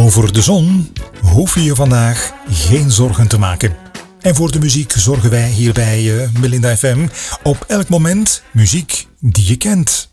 Over de zon hoef je je vandaag geen zorgen te maken. En voor de muziek zorgen wij hier bij Melinda FM op elk moment muziek die je kent.